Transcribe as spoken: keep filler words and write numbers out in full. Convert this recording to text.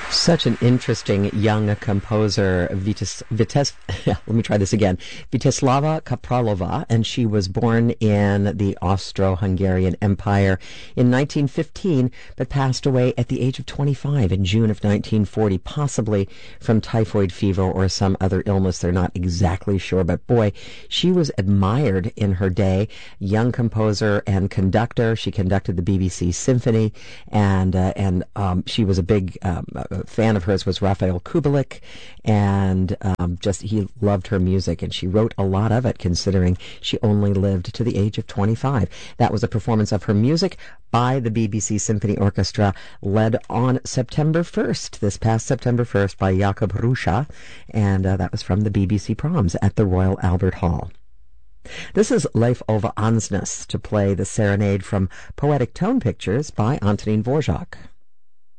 Such an interesting young composer, Vites, Vites, let me try this again, Viteslava Kapralova, and she was born in the Austro-Hungarian Empire in nineteen fifteen, but passed away at the age of twenty-five in June of nineteen forty, possibly from typhoid fever or some other illness. They're not exactly sure, but boy, she was admired in her day. Young composer and conductor. She conducted the B B C Symphony, and uh, and um, she was a big um, fan of hers was Raphael Kubelik, and um, just he loved her music, and she wrote a lot of it, considering she only lived to the age of twenty-five. That was a performance of her music by the B B C Symphony Orchestra, led on September first, this past September first, by Jakub Hrusa, and uh, that was from the B B C Proms at the Royal Albert Hall. This is Leif Ove Ansnes to play the serenade from Poetic Tone Pictures by Antonín Dvořák.